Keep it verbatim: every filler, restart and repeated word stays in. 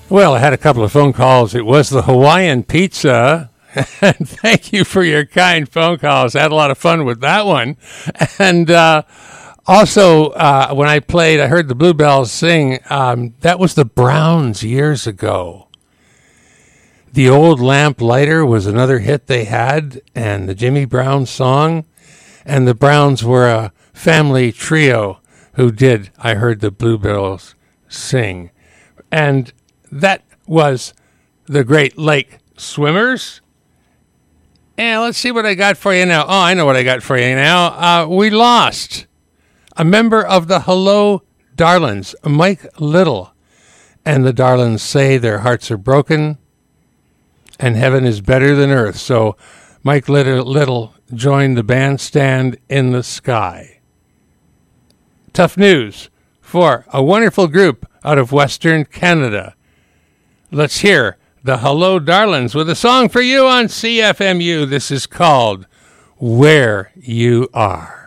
Well, I had a couple of phone calls. It was the Hawaiian pizza. And thank you for your kind phone calls. I had a lot of fun with that one. And uh, also, uh, when I played, I heard the Bluebells sing. Um, that was the Browns years ago. The Old Lamp Lighter was another hit they had, and the Jimmy Brown song. And the Browns were a family trio who did I Heard the Bluebells Sing. And that was the Great Lake Swimmers. And let's see what I got for you now. Oh, I know what I got for you now. Uh, we lost a member of the Hello Darlings, Mike Little. And the Darlings say their hearts are broken and heaven is better than earth. So Mike Little, Little joined the bandstand in the sky. Tough news for a wonderful group out of Western Canada. Let's hear the Hello Darlings with a song for you on C F M U. This is called Where You Are.